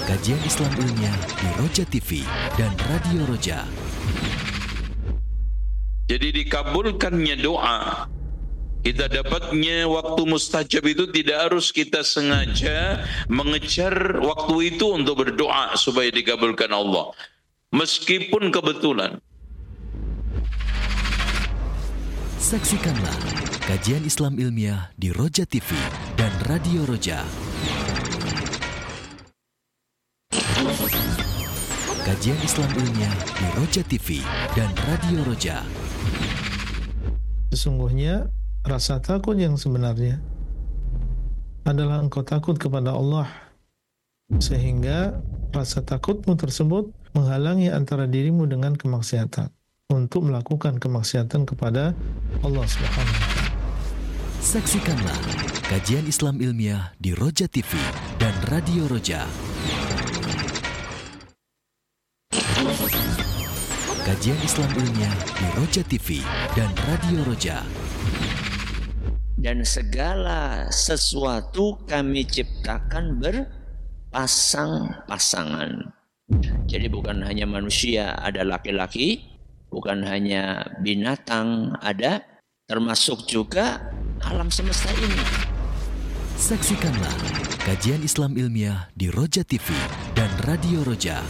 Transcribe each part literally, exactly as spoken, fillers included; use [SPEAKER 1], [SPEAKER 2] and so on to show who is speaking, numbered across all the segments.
[SPEAKER 1] Kajian Islam Ilmiah di Roja T V dan Radio Roja.
[SPEAKER 2] Jadi dikabulkannya doa, kita dapatnya waktu mustajab itu tidak harus kita sengaja mengejar waktu itu untuk berdoa supaya dikabulkan Allah. Meskipun kebetulan.
[SPEAKER 1] Saksikanlah kajian Islam Ilmiah di Roja T V dan Radio Roja. Kajian Islam Ilmiah di Roja T V dan Radio Roja.
[SPEAKER 3] Sesungguhnya rasa takut yang sebenarnya adalah engkau takut kepada Allah, sehingga rasa takutmu tersebut menghalangi antara dirimu dengan kemaksiatan untuk melakukan kemaksiatan kepada Allah Subhanahu wa taala.
[SPEAKER 1] Saksikanlah kajian Islam Ilmiah di Roja T V dan Radio Roja. Kajian Islam Ilmiah di Roja T V dan Radio Roja.
[SPEAKER 4] Dan segala sesuatu kami ciptakan berpasang-pasangan. Jadi bukan hanya manusia ada laki-laki, bukan hanya binatang ada, termasuk juga alam semesta ini.
[SPEAKER 1] Saksikanlah kajian Islam Ilmiah di Roja T V dan Radio Roja.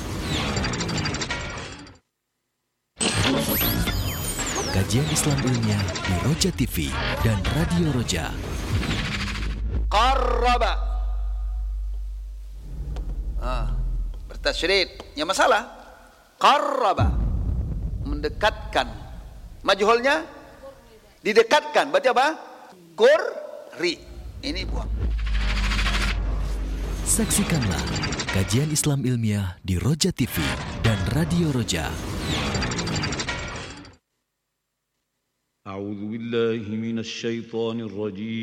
[SPEAKER 1] Kajian Islam Ilmiah di Roja T V dan Radio Roja.
[SPEAKER 5] Qarraba. Ah, bertasydid. Yang masalah qarraba, mendekatkan. Majhulnya didekatkan. Berarti apa? Qurri. Ini buang.
[SPEAKER 1] Saksikanlah kajian Islam Ilmiah di Roja T V dan Radio Roja.
[SPEAKER 6] أعوذ بالله من الشيطان الرجيم